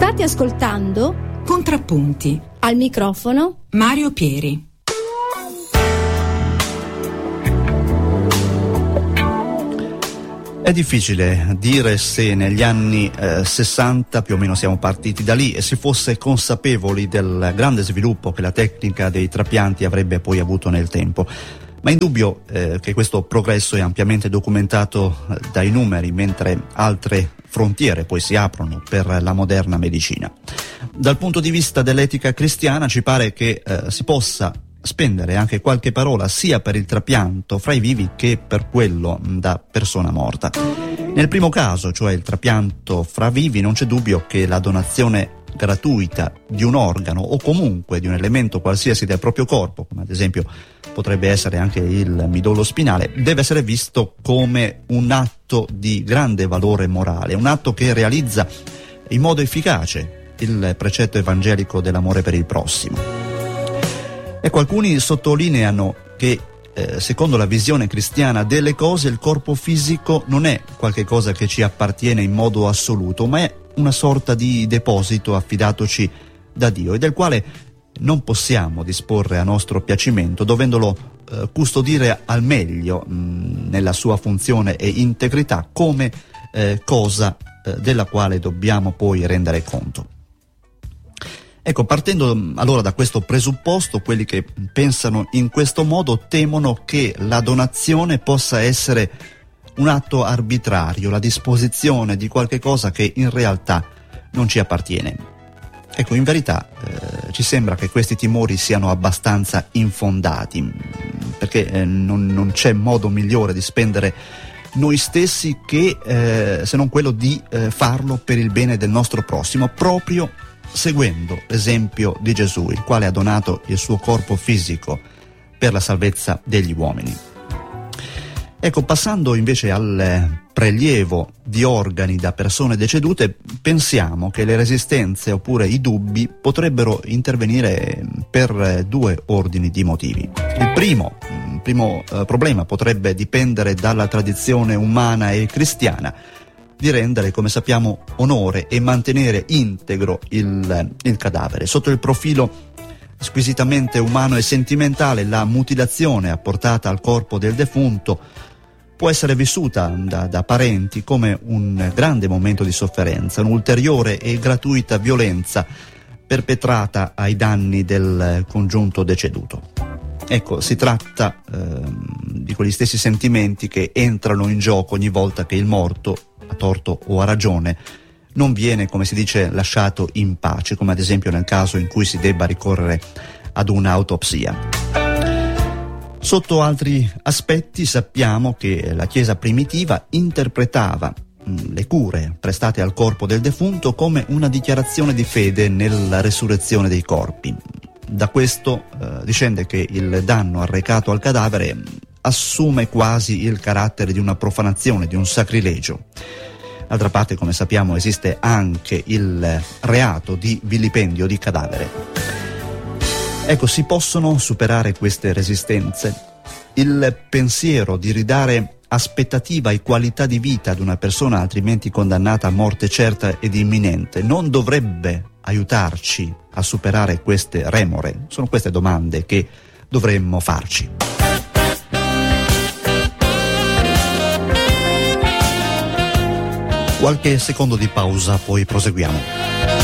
State ascoltando Contrappunti. Al microfono Mario Pieri. È difficile dire se negli anni 60, più o meno siamo partiti da lì, e si fosse consapevoli del grande sviluppo che la tecnica dei trapianti avrebbe poi avuto nel tempo. Ma è indubbio che questo progresso è ampiamente documentato dai numeri, mentre altre frontiere poi si aprono per la moderna medicina. Dal punto di vista dell'etica cristiana ci pare che si possa spendere anche qualche parola sia per il trapianto fra i vivi che per quello da persona morta. Nel primo caso, cioè il trapianto fra vivi, non c'è dubbio che la donazione gratuita di un organo o comunque di un elemento qualsiasi del proprio corpo, come ad esempio potrebbe essere anche il midollo spinale, deve essere visto come un atto di grande valore morale, un atto che realizza in modo efficace il precetto evangelico dell'amore per il prossimo. Ecco, alcuni sottolineano che secondo la visione cristiana delle cose, il corpo fisico non è qualche cosa che ci appartiene in modo assoluto, ma è una sorta di deposito affidatoci da Dio e del quale non possiamo disporre a nostro piacimento, dovendolo custodire al meglio nella sua funzione e integrità come cosa della quale dobbiamo poi rendere conto. Ecco, partendo allora da questo presupposto, quelli che pensano in questo modo temono che la donazione possa essere un atto arbitrario, la disposizione di qualche cosa che in realtà non ci appartiene. Ecco, in verità ci sembra che questi timori siano abbastanza infondati, perché non c'è modo migliore di spendere noi stessi che se non quello di farlo per il bene del nostro prossimo, proprio seguendo l'esempio di Gesù, il quale ha donato il suo corpo fisico per la salvezza degli uomini. Ecco, passando invece al prelievo di organi da persone decedute, pensiamo che le resistenze oppure i dubbi potrebbero intervenire per due ordini di motivi. Il primo problema potrebbe dipendere dalla tradizione umana e cristiana di rendere, come sappiamo, onore e mantenere integro il cadavere. Sotto il profilo squisitamente umano e sentimentale, la mutilazione apportata al corpo del defunto può essere vissuta da parenti come un grande momento di sofferenza, un'ulteriore e gratuita violenza perpetrata ai danni del congiunto deceduto. Ecco, si tratta di quegli stessi sentimenti che entrano in gioco ogni volta che il morto, a torto o a ragione, non viene, come si dice, lasciato in pace, come ad esempio nel caso in cui si debba ricorrere ad un'autopsia. Sotto altri aspetti sappiamo che la Chiesa primitiva interpretava le cure prestate al corpo del defunto come una dichiarazione di fede nella resurrezione dei corpi. Da questo discende che il danno arrecato al cadavere assume quasi il carattere di una profanazione, di un sacrilegio. D'altra parte, come sappiamo, esiste anche il reato di vilipendio di cadavere. Ecco, si possono superare queste resistenze. Il pensiero di ridare aspettativa e qualità di vita ad una persona altrimenti condannata a morte certa ed imminente non dovrebbe aiutarci a superare queste remore? Sono queste domande che dovremmo farci. Qualche secondo di pausa, poi proseguiamo.